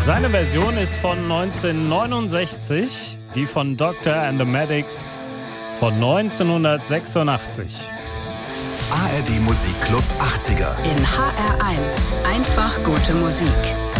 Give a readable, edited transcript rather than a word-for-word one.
Seine Version ist von 1969, die von Dr. and the Medics von 1986. ARD Musikclub 80er. In HR1 einfach gute Musik.